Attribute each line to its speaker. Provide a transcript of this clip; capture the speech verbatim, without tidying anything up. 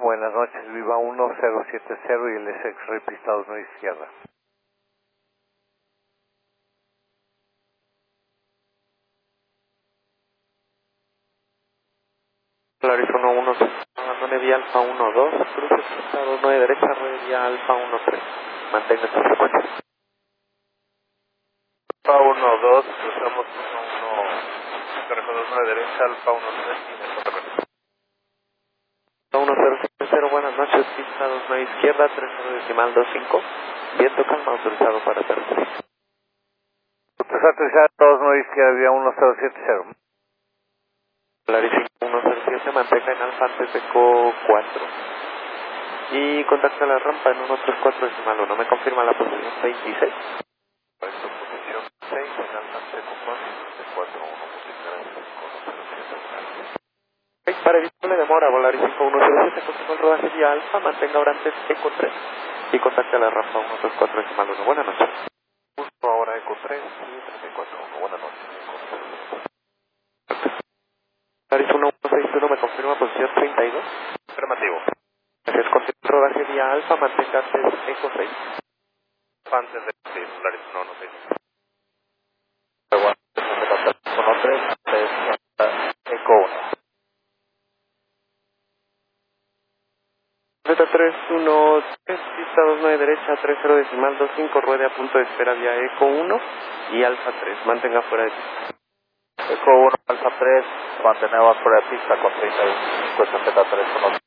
Speaker 1: Buenas noches, Viva uno cero siete cero y el S X-Ray pista dos izquierda.
Speaker 2: Polaris uno uno, abandone vía Alfa uno dos, cruce pista dos nueve derecha, ruede vía Alfa uno tres. Mantenga esta frecuencia.
Speaker 1: Alfa uno dos, cruzamos uno uno, correcto dos nueve derecha, Alfa uno tres y me correcto.
Speaker 2: uno cero siete cero, buenas noches, pista dos nueve izquierda, tres cero decimal dos cinco. Viento calma, autorizado para aterrizar.
Speaker 1: Autorizado aterrizar dos nueve izquierda, vía uno cero siete cero.
Speaker 2: Polaris uno cero siete, mantenga en alfa antes de co cuatro. Y contacta la rampa en uno tres cuatro decimal uno. ¿Me confirma la posición veintiséis?
Speaker 1: Correcto, posición seis, en alfa antes de co cuatro, cuatro uno, posición uno cero siete.
Speaker 2: Para evitar la demora, Volaris cinco uno cero siete, continúa el rodaje vía alfa, mantenga ahora antes eco tres y contacte a la rampa uno tres cuatro decimal uno. Buenas noches.
Speaker 1: Justo ahora eco tres y treinta y cuatro uno. Buenas noches.
Speaker 2: Volaris uno uno seis uno, ¿me confirma posición treinta y dos?
Speaker 1: Afirmativo.
Speaker 2: Gracias, continúa el rodaje vía alfa, mantenga antes eco seis.
Speaker 1: Antes de sí, Polaris uno uno seis.
Speaker 2: uno tres,
Speaker 1: eco uno.
Speaker 2: Z tres uno tres, pista dos nueve derecha, tres cero decimal dos cinco, ruede a punto de espera vía eco uno y alfa tres, mantenga fuera de pista.
Speaker 1: Eco uno, Alfa tres, mantenemos fuera de pista con treinta y cinco, Z tres uno.